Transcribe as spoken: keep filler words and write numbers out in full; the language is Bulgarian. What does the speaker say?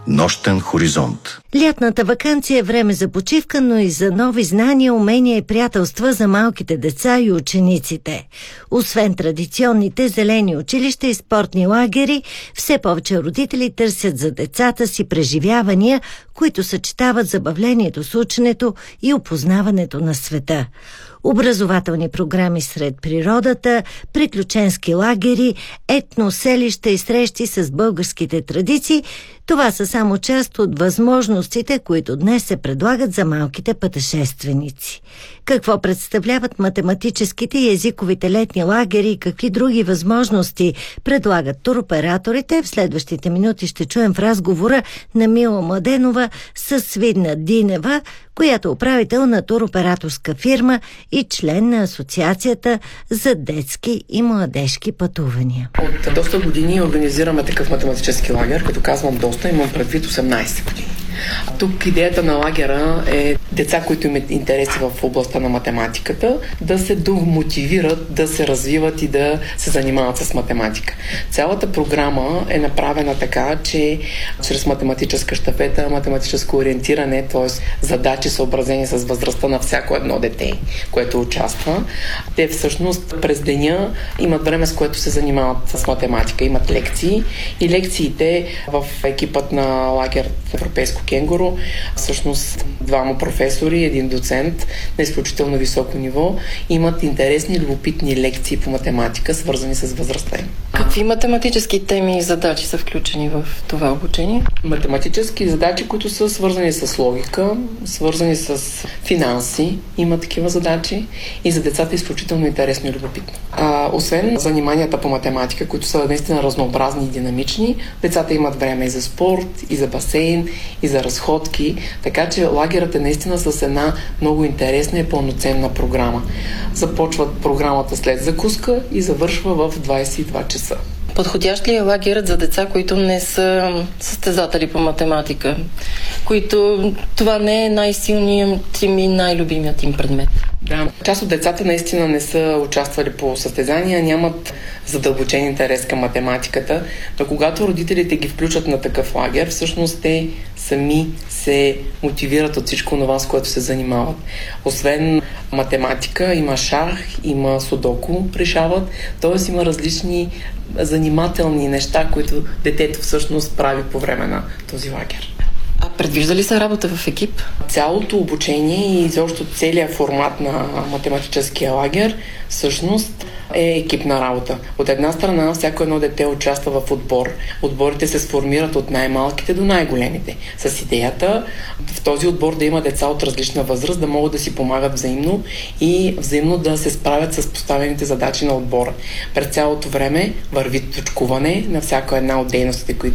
Нощен хоризонт. Лятната ваканция е време за почивка, но и за нови знания, умения и приятелства за малките деца и учениците. Освен традиционните зелени училища и спортни лагери, все повече родители търсят за децата си преживявания, които съчетават забавлението с ученето и опознаването на света. Образователни програми сред природата, приключенски лагери, етноселища и срещи с българските традиции – това са само част от възможностите, които днес се предлагат за малките пътешественици. Какво представляват математическите и езиковите летни лагери и какви други възможности предлагат туроператорите, в следващите минути ще чуем в разговора на Мила Младенова с Видна Динева, която е управител на туроператорска фирма и член на Асоциацията за детски и младежки пътувания. От доста години организираме такъв математически лагер, като казвам доста, имам предвид осемнайсет години. Тук идеята на лагера е деца, които имат интереси в областта на математиката, да се домотивират, да се развиват и да се занимават с математика. Цялата програма е направена така, че чрез математическа щафета, математическо ориентиране, т.е. задачи съобразени с възрастта на всяко едно дете, което участва. Те всъщност през деня имат време, с което се занимават с математика. Имат лекции и лекциите в екипът на лагер Европейско кенгуру, всъщност двама професори, един доцент на изключително високо ниво, имат интересни, любопитни лекции по математика, свързани с възрастта им. Какви математически теми и задачи са включени в това обучение? Математически задачи, които са свързани с логика, свързани с финанси, има такива задачи и за децата е изключително интересно и любопитно. А, освен заниманията по математика, които са наистина разнообразни и динамични, децата имат време и за спорт, и за басейн, и за разходки, така че лагерът е наистина с една много интересна и пълноценна програма. Започват програмата след закуска и завършва в двайсет и два часа. Подходящ ли е лагерът за деца, които не са състезатели по математика, които това не е най-силният им и най-любимият им предмет? Да, част от децата наистина не са участвали по състезания, нямат задълбочен интерес към математиката, но когато родителите ги включат на такъв лагер, всъщност те сами се мотивират от всичко това, с което се занимават. Освен математика, има шах, има судоку решават, т.е. има различни занимателни неща, които детето всъщност прави по време на този лагер. А предвижда ли се работа в екип? Цялото обучение и изобщо целият формат на математическия лагер всъщност е екипна работа. От една страна, всяко едно дете участва в отбор. Отборите се сформират от най-малките до най-големите. С идеята в този отбор да има деца от различна възраст, да могат да си помагат взаимно и взаимно да се справят с поставените задачи на отбора. През цялото време върви точкуване на всяка една от дейностите, които